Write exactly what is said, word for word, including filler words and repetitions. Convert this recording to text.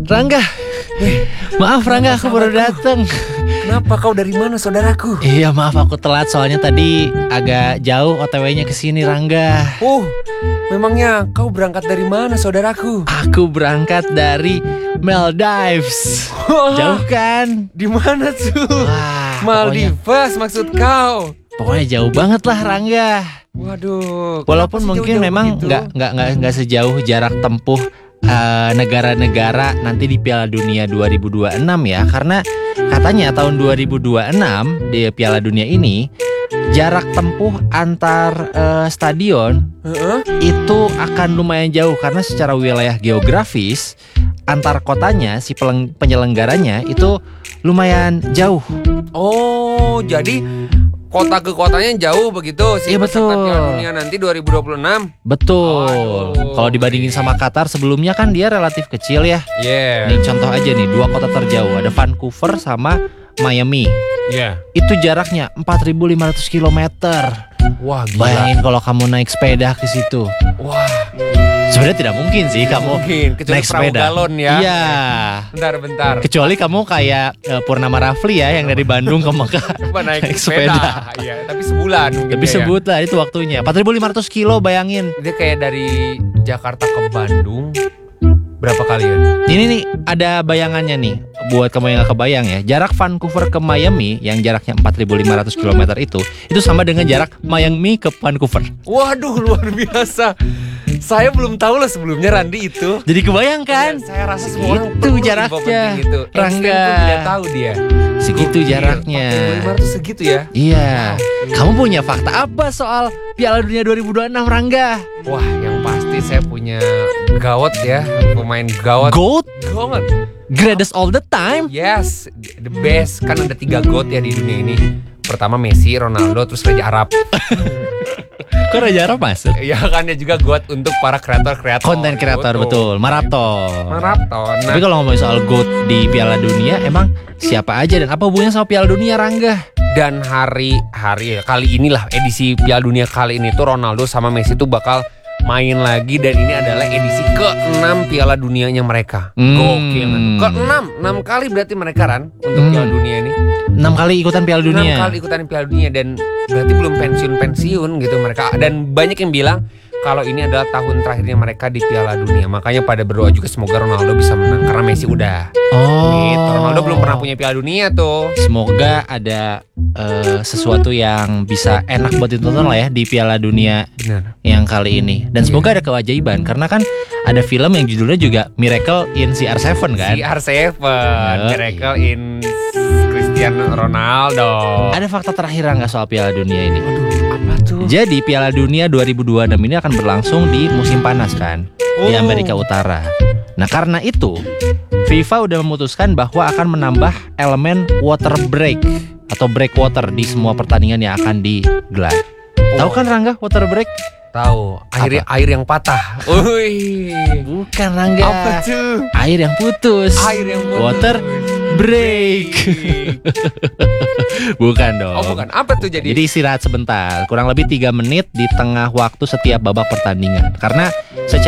Rangga, maaf Rangga, aku baru datang. Kenapa kau dari mana saudaraku? Iya maaf aku telat soalnya tadi agak jauh O T W-nya ke sini Rangga. Oh, memangnya kau berangkat dari mana saudaraku? Aku berangkat dari Maldives. Jauh kan? Di mana tuh? Wah, pokoknya, Maldives maksud kau? pokoknya jauh banget lah Rangga. Waduh. Walaupun kenapa sih mungkin jauh-jauh memang begitu? nggak nggak nggak nggak sejauh jarak tempuh eh, negara-negara nanti di Piala Dunia dua ribu dua puluh enam ya, karena katanya tahun dua ribu dua puluh enam di Piala Dunia ini jarak tempuh antar eh, stadion Heeh. itu akan lumayan jauh karena secara wilayah geografis antar kotanya si peleng- penyelenggaranya itu lumayan jauh. Oh, jadi kota ke kotanya jauh begitu sih. Iya, betul. Piala Dunia nanti dua ribu dua puluh enam. Betul. Aduh. Kalau dibandingin sama Qatar sebelumnya kan dia relatif kecil ya. Yeah. Nih contoh aja nih, dua kota terjauh ada Vancouver sama Miami. Yeah. Itu jaraknya empat ribu lima ratus kilometer. Wah, gila. Bayangin kalau kamu naik sepeda ke situ. Wah, Sebenarnya tidak mungkin sih kamu mungkin kecuali naik perahu sepeda. galon ya. Iya. Bentar-bentar. Kecuali kamu kayak eh, Purnama Rafli ya yang dari Bandung ke Mekah Coba naik, naik sepeda. sepeda. Iya, tapi sebulan mungkin Tapi ya. sebut lah itu waktunya empat ribu lima ratus kilo, bayangin. Dia kayak dari Jakarta ke Bandung berapa kali ya? Ini nih ada bayangannya nih buat kamu yang gak kebayang ya. Jarak Vancouver ke Miami yang jaraknya empat ribu lima ratus kilometer itu itu sama dengan jarak Miami ke Vancouver. Waduh, luar biasa. Saya belum tahu lah sebelumnya Randi itu. Jadi kebayang kan? Ya, saya rasa semua orang Itu perlu info jaraknya, penting itu. Einstein Rangga. pun tidak tahu dia. Segitu Gokil, jaraknya. empat ribu lima ratus segitu ya. Iya. Kamu punya fakta apa soal Piala Dunia dua ribu dua puluh enam, Rangga? Wah, yang pasti saya punya gawat ya, pemain gawat. GOAT? Gawat. Greatest all the time? Yes, the best. Kan ada tiga GOAT ya di dunia ini. Pertama Messi, Ronaldo, terus Raja Arab. Kok Raja Arab masuk? Ya kan dia juga GOAT untuk para kreator-kreator. Konten kreator, betul. Maraton. Maraton. Nah, Tapi kalau ngomongin soal GOAT di Piala Dunia, emang siapa aja dan apa hubungannya sama Piala Dunia, Rangga? dan hari hari kali inilah edisi Piala Dunia kali ini tuh Ronaldo sama Messi tuh bakal main lagi, dan ini adalah edisi keenam Piala Dunianya mereka. Hmm. Gokil. Keenam, enam kali berarti mereka kan untuk Hmm. Piala Dunia ini. enam kali ikutan Piala Enam Dunia. kali ikutan Piala Dunia, dan berarti belum pensiun-pensiun gitu mereka. Dan banyak yang bilang kalau ini adalah tahun terakhirnya mereka di Piala Dunia. Makanya pada berdoa juga semoga Ronaldo bisa menang karena Messi udah. Oh. Gitu. Ronaldo belum pernah punya Piala Dunia tuh. Semoga ada eh, sesuatu yang bisa enak buat ditonton lah ya di Piala Dunia Benar. yang kali ini. Dan semoga ada keajaiban karena kan ada film yang judulnya juga Miracle in C R tujuh kan. C R tujuh, Yoi. Miracle in Cristiano Ronaldo. Ada fakta terakhir nggak soal Piala Dunia ini? Apa tuh? Jadi Piala Dunia dua ribu dua puluh enam ini akan berlangsung di musim panas kan, di Oh. Amerika Utara. Nah karena itu FIFA udah memutuskan bahwa akan menambah elemen water break atau break water di semua pertandingan yang akan digelar. Tahu kan Rangga water break? Tahu, air air yang patah. Wih. Bukan Rangga. Apa tuh? Air yang putus. Air yang putus. Water break. Bukan dong. Oh, bukan. Apa tuh jadi? Jadi istirahat sebentar, kurang lebih tiga menit di tengah waktu setiap babak pertandingan. Karena secara